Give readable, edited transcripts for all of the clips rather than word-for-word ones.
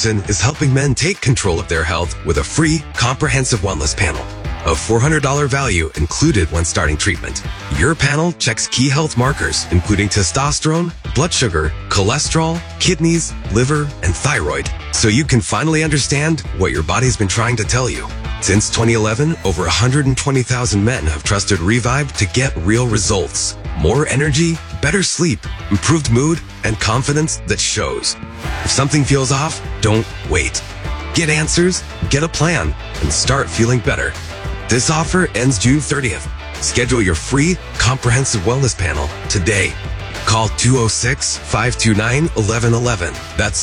Washington is helping men take control of their health with a free, comprehensive wellness panel. A $400 value included when starting treatment. Your panel checks key health markers, including testosterone, blood sugar, cholesterol, kidneys, liver, and thyroid, so you can finally understand what your body's been trying to tell you. Since 2011, over 120,000 men have trusted Revive to get real results. More energy, better sleep, improved mood, and confidence that shows. If something feels off, don't wait. Get answers, get a plan, and start feeling better. This offer ends June 30th. Schedule your free, comprehensive wellness panel today. Call 206-529-1111. That's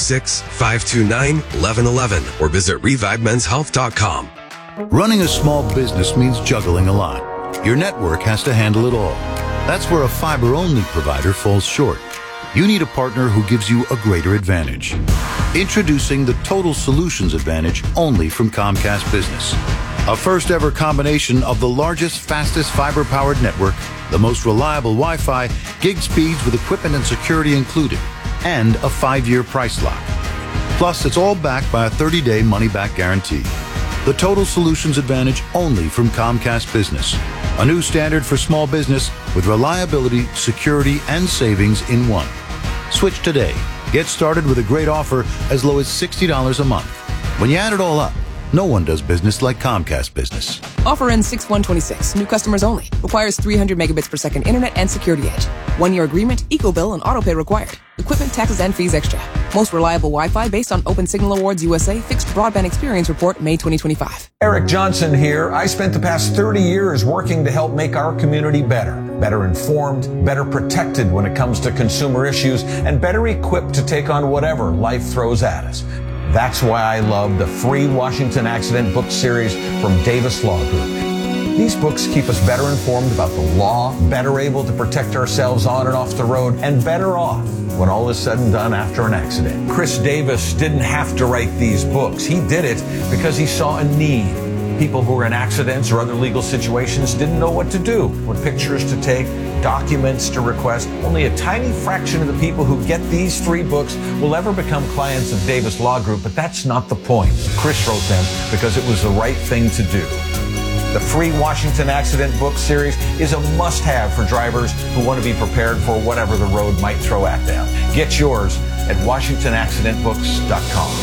206-529-1111 or visit ReviveMen'sHealth.com. Running a small business means juggling a lot. Your network has to handle it all. That's where a fiber-only provider falls short. You need a partner who gives you a greater advantage. Introducing the Total Solutions Advantage only from Comcast Business. A first-ever combination of the largest, fastest fiber-powered network, the most reliable Wi-Fi, gig speeds with equipment and security included, and a 5-year price lock. Plus, it's all backed by a 30-day money-back guarantee. The Total Solutions Advantage only from Comcast Business. A new standard for small business with reliability, security, and savings in one. Switch today. Get started with a great offer as low as $60 a month. When you add it all up, no one does business like Comcast Business. Offer ends 6/1/26. New customers only. Requires 300 megabits per second internet and security edge. 1-year agreement, eco-bill, and autopay required. Equipment, taxes, and fees extra. Most reliable Wi-Fi based on Open Signal Awards USA Fixed Broadband Experience Report, May 2025. Eric Johnson here. I spent the past 30 years working to help make our community better. Better informed, better protected when it comes to consumer issues, and better equipped to take on whatever life throws at us. That's why I love the free Washington Accident book series from Davis Law Group. These books keep us better informed about the law, better able to protect ourselves on and off the road, and better off when all is said and done after an accident. Chris Davis didn't have to write these books. He did it because he saw a need. People who were in accidents or other legal situations didn't know what to do, what pictures to take, documents to request. Only a tiny fraction of the people who get these 3 books will ever become clients of Davis Law Group, but that's not the point. Chris wrote them because it was the right thing to do. The free Washington Accident book series is a must-have for drivers who want to be prepared for whatever the road might throw at them. Get yours at WashingtonAccidentBooks.com.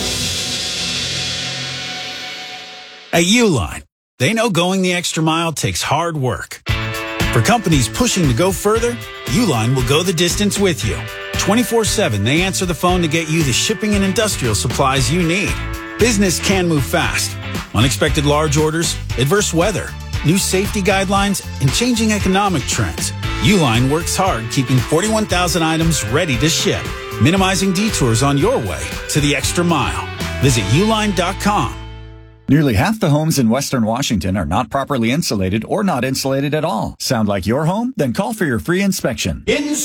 At Uline, they know going the extra mile takes hard work. For companies pushing to go further, Uline will go the distance with you. 24/7, they answer the phone to get you the shipping and industrial supplies you need. Business can move fast. Unexpected large orders, adverse weather, new safety guidelines, and changing economic trends. Uline works hard keeping 41,000 items ready to ship, minimizing detours on your way to the extra mile. Visit uline.com. Nearly half the homes in Western Washington are not properly insulated or not insulated at all. Sound like your home? Then call for your free inspection.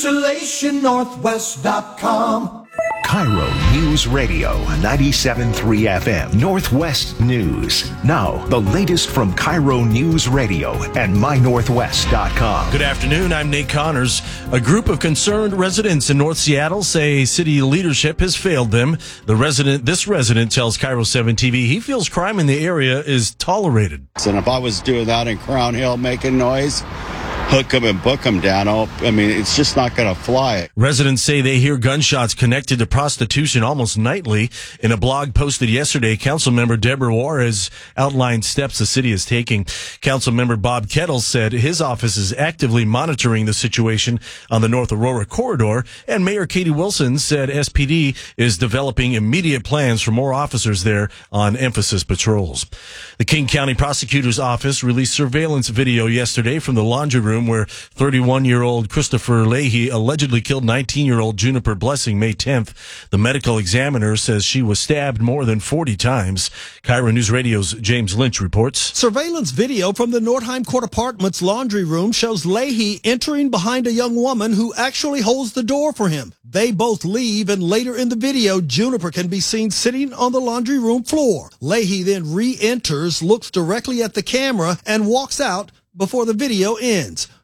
InsulationNorthwest.com. Cairo News Radio, 97.3 FM, Northwest News. Now, the latest from Cairo News Radio and MyNorthwest.com. Good afternoon, I'm Nate Connors. A group of concerned residents in North Seattle say city leadership has failed them. This resident tells Cairo 7 TV he feels crime in the area is tolerated. And if I was doing that in Crown Hill making noise, hook them and book them down. I mean, it's just not going to fly. Residents say they hear gunshots connected to prostitution almost nightly. In a blog posted yesterday, Councilmember Deborah Juarez outlined steps the city is taking. Councilmember Bob Kettle said his office is actively monitoring the situation on the North Aurora corridor, and Mayor Katie Wilson said SPD is developing immediate plans for more officers there on emphasis patrols. The King County Prosecutor's Office released surveillance video yesterday from the laundry room where 31-year-old Christopher Leahy allegedly killed 19-year-old Juniper Blessing May 10th. The medical examiner says she was stabbed more than 40 times. Cairo News Radio's James Lynch reports. Surveillance video from the Nordheim Court Apartments laundry room shows Leahy entering behind a young woman who actually holds the door for him. They both leave, and later in the video, Juniper can be seen sitting on the laundry room floor. Leahy then re-enters, looks directly at the camera, and walks out before the video ends.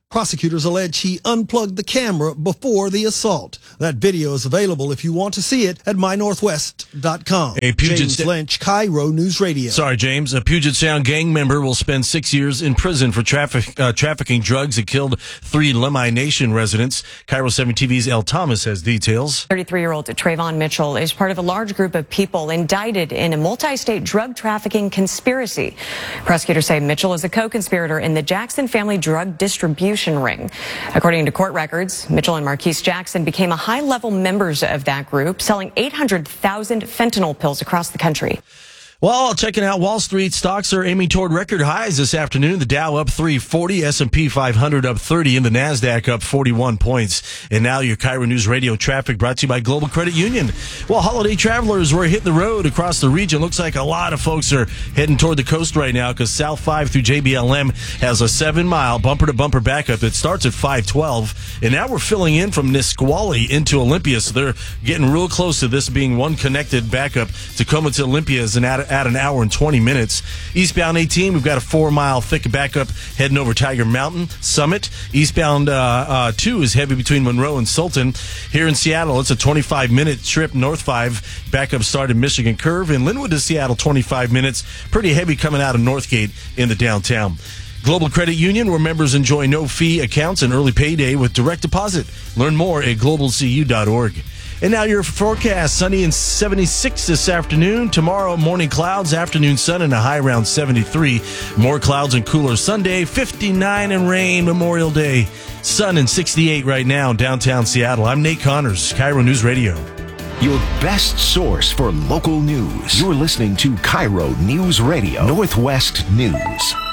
Prosecutors allege he unplugged the camera before the assault. That video is available if you want to see it at mynorthwest.com. James Lynch, Cairo News Radio. Sorry, James. A Puget Sound gang member will spend 6 years in prison for trafficking drugs that killed 3 Lemhi Nation residents. Cairo 7 TV's El Thomas has details. 33-year-old Trayvon Mitchell is part of a large group of people indicted in a multi-state drug trafficking conspiracy. Prosecutors say Mitchell is a co-conspirator in the Jackson family drug distribution ring. According to court records, Mitchell and Marquise Jackson became high-level members of that group, selling 800,000 fentanyl pills across the country. Well, checking out Wall Street, stocks are aiming toward record highs this afternoon. The Dow up 340, S&P 500 up 30, and the NASDAQ up 41 points. And now your Cairo News Radio traffic brought to you by Global Credit Union. Well, holiday travelers were hitting the road across the region. Looks like a lot of folks are heading toward the coast right now because South 5 through JBLM has a 7-mile bumper-to-bumper backup. It starts at 512, and now we're filling in from Nisqually into Olympia, so they're getting real close to this being one connected backup. Tacoma to Olympia is at an hour and 20 minutes. Eastbound 18, we've got a 4-mile thick backup heading over Tiger Mountain Summit. Eastbound 2 is heavy between Monroe and Sultan. Here in Seattle, it's a 25-minute trip. North 5 backup start at Michigan Curve. And Linwood to Seattle, 25 minutes. Pretty heavy coming out of Northgate in the downtown. Global Credit Union, where members enjoy no-fee accounts and early payday with direct deposit. Learn more at globalcu.org. And now your forecast, sunny and 76 this afternoon. Tomorrow, morning clouds, afternoon sun, and a high around 73. More clouds and cooler Sunday, 59 and rain Memorial Day. Sun and 68 right now in downtown Seattle. I'm Nate Connors, Cairo News Radio. Your best source for local news. You're listening to Cairo News Radio, Northwest News.